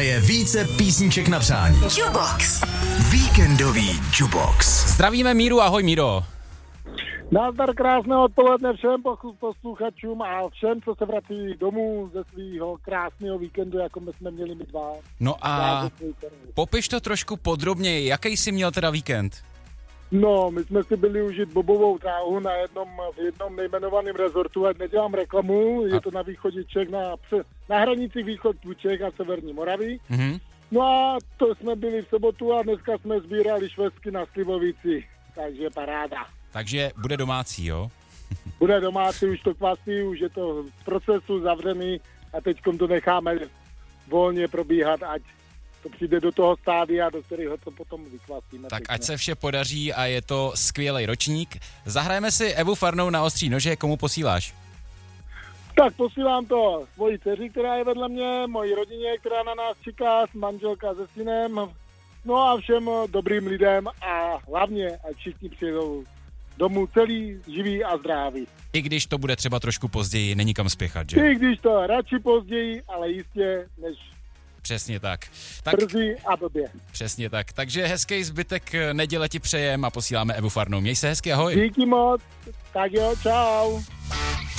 hraje více písniček na přání. Jukebox. Víkendový Jukebox. Zdravíme Míru, ahoj Míro. Nazdar, krásné odpoledne všem posluchačům a všem, co se vrací domů ze svého krásného víkendu, jako my jsme měli my dva. No a popiš to trošku podrobněji, jaký jsi měl teda víkend? No, my jsme si byli užít bobovou dráhu v jednom nejmenovaném rezortu, ať nedělám reklamu, je to na východě Čech, na hranici východu Čech a Severní Moravy. Mhm. No a to jsme byli v sobotu a dneska jsme sbírali švestky na Slivovici, takže paráda. Takže bude domácí, jo? Bude domácí, už to kvasí, už je to v procesu zavřený a teďkom to necháme volně probíhat, ať to přijde do toho stádia, do kterého to potom vykvasíme. Tak ať se vše podaří a je to skvělý ročník. Zahrajeme si Evu Farnou na ostří nože, komu posíláš? Tak posílám to svojí dceři, která je vedle mě, mojí rodině, která na nás čeká, manželka se synem, no a všem dobrým lidem a hlavně, ať všichni přijedou domů celý, živý a zdravý. I když to bude třeba trošku později, není kam spěchat, že? I když to radši později, ale jistě, než Přesně tak. brzy a blbě. Přesně tak. Takže hezký zbytek neděle ti přejem a posíláme Evu Farnou. Měj se hezky, ahoj. Díky moc, tak jo, čau.